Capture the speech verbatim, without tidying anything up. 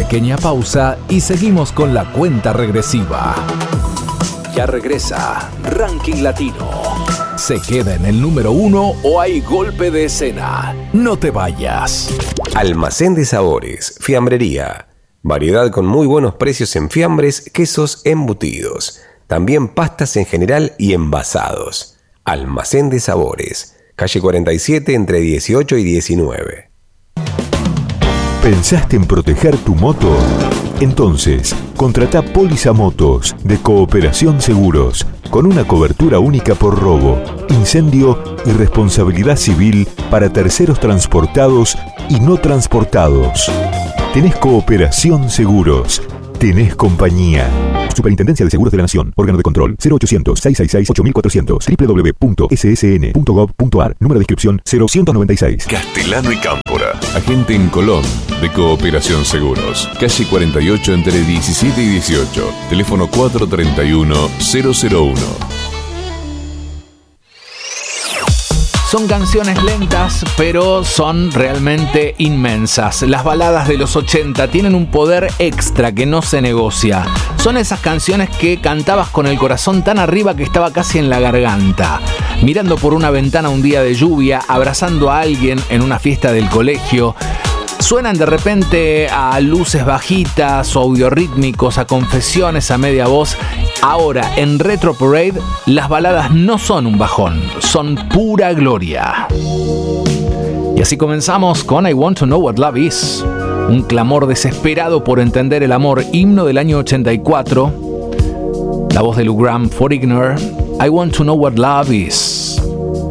pequeña pausa y seguimos con la cuenta regresiva. Ya regresa Ranking Latino. ¿Se queda en el número uno o hay golpe de escena? No te vayas. Almacén de Sabores, Fiambrería. Variedad con muy buenos precios en fiambres, quesos, embutidos. También pastas en general y envasados. Almacén de Sabores, calle cuarenta y siete entre dieciocho y diecinueve. ¿Pensaste en proteger tu moto? Entonces, contratá Póliza Motos de Cooperación Seguros, con una cobertura única por robo, incendio y responsabilidad civil para terceros transportados y no transportados. Tenés Cooperación Seguros. Tenés compañía. Superintendencia de Seguros de la Nación. Órgano de control cero ochocientos, seiscientos sesenta y seis, ocho mil cuatrocientos. doble u doble u doble u punto ese ese ene punto gov punto ar. Número de inscripción cero ciento noventa y seis. Castellano y Cámpora. Agente en Colón de Cooperación Seguros. Calle cuarenta y ocho entre diecisiete y dieciocho. Teléfono cuatro treinta y uno, cero cero uno. Son canciones lentas, pero son realmente inmensas. Las baladas de los ochenta tienen un poder extra que no se negocia. Son esas canciones que cantabas con el corazón tan arriba que estaba casi en la garganta. Mirando por una ventana un día de lluvia, abrazando a alguien en una fiesta del colegio. Suenan de repente a luces bajitas o audiorítmicos, a confesiones a media voz. Ahora, en Retro Parade, las baladas no son un bajón, son pura gloria. Y así comenzamos con I Want to Know What Love Is. Un clamor desesperado por entender el amor, himno del año ochenta y cuatro. La voz de Lou Gramm, For Ignore, I Want to Know What Love Is.